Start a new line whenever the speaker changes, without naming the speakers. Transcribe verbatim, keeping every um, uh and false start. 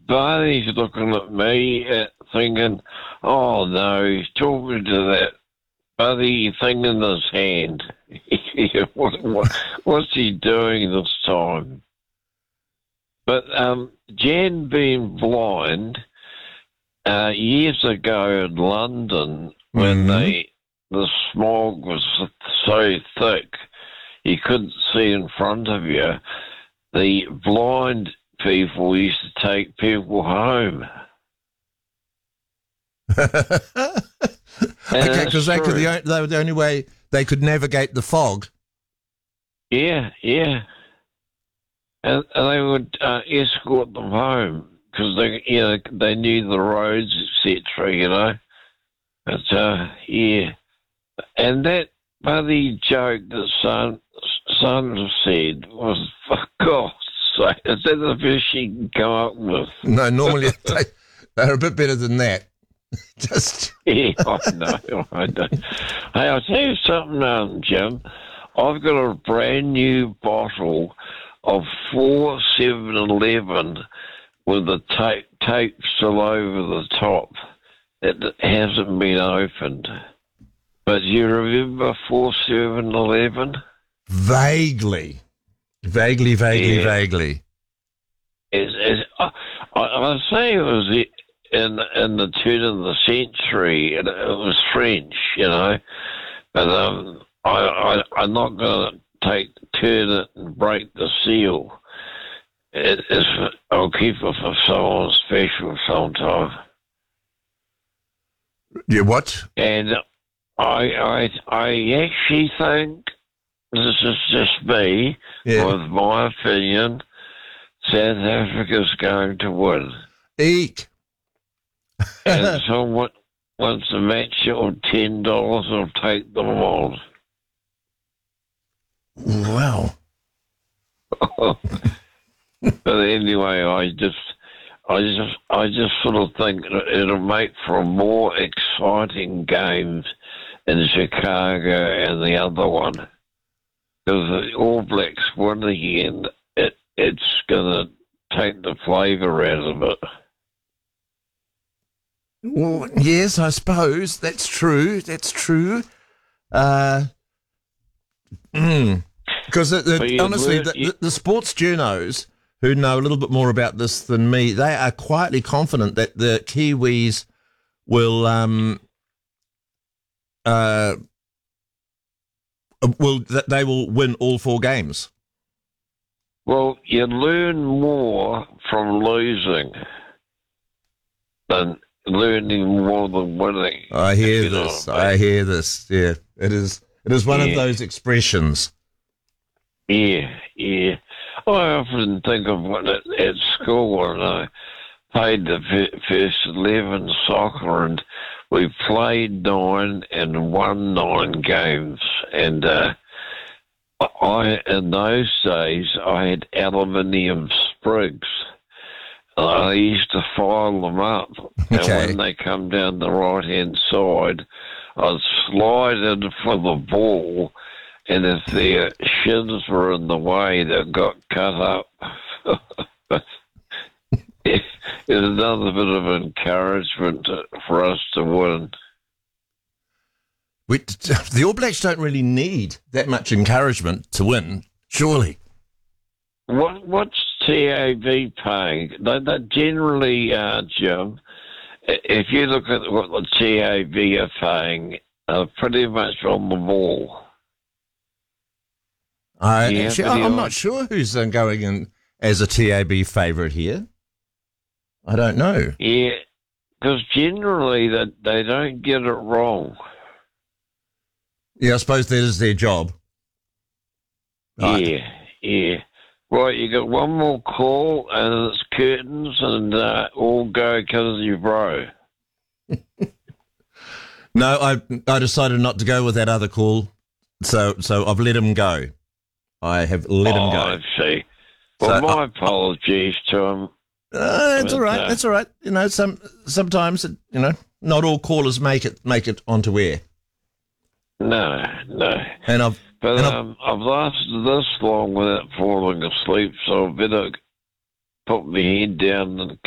Barney's looking at me, uh, thinking, "Oh no, he's talking to that bloody thing in his hand. what, what, what's he doing this time?" But um, Jan being blind, uh, years ago in London, when
Mhm.
they the smog was so thick you couldn't see in front of you, the blind people used to take people home.
Okay,
that's
because they, could
true.
the o- they were the only way they could navigate the fog.
Yeah, yeah. And, and they would uh, escort them home because they, you know, they knew the roads, et cetera. You know, but uh, yeah, and that bloody joke that son son said was, for God's sake, is that the best she can come up with?
No, normally they, they're a bit better than that. Just
Yeah, I know, I know. Hey, I'll tell you something, um, Jim. I've got a brand new bottle of four seven eleven with the tape, tape still over the top. It hasn't been opened. But you remember four seven eleven?
vaguely, vaguely, vaguely,
Yeah.
vaguely.
It's, it's, I, I, I say it was in in the turn of the century, and it was French, you know. But um, I, I I'm not going to take turn it and break the seal. It, it's, I'll keep it for someone special sometime.
Yeah, what?
And I I I actually think, this is just me,
Yeah.
with my opinion, South Africa's going to win.
Eek.
And someone wants to match it on ten dollars, I'll take them on.
Wow.
But anyway, I just, I just, I just sort of think it'll make for more exciting games in Chicago and the other one. Because the All Blacks win again, it, it's going to take the flavour out of it.
Well, yes, I suppose that's true. That's true. Uh, mm. Because the,
But
the,
you
honestly,
learn-
the,
you-
the, the sports journos who know a little bit more about this than me, they are quietly confident that the Kiwis will um uh will that they will win all four games.
Well, you learn more from losing than learning more than winning.
I hear
if you know
this.
what I
I
mean.
hear this. Yeah, it is. It is one of
Yeah.
those expressions.
Yeah, yeah. I often think of when at, at school when I played the f- first eleven soccer, and we played nine and won nine games. And uh, I, in those days, I had aluminium sprigs. I used to file them up, and
Okay.
when they come down the right-hand side, I'd slide in for the ball, and if their shins were in the way, they got cut up. It's another bit of encouragement to, for us to win.
We, the All Blacks don't really need that much encouragement to win, surely.
What what's T A B paying? They, they generally, uh, Jim, i- if you look at what the T A B are paying, are pretty much on the ball.
I
Yeah,
actually,
but
I-
you
I'm
are-
not sure who's uh, going in as a T A B favourite here. I don't know.
Yeah, because generally they, they don't get it wrong.
Yeah, I suppose that is their job. Right.
Yeah, yeah. Right, you got one more call, and it's curtains, and uh, all go because you bro.
No, I I decided not to go with that other call, so so I've let him go. I have let him
Oh,
go.
I see. Well,
So,
my
uh,
apologies to him.
Uh, that's
But,
all right.
uh,
That's all right. You know, some sometimes you know not all callers make it make it onto air,
No, no.
and I've
But
and I've,
um, I've lasted this long without falling asleep, so I better put my head down and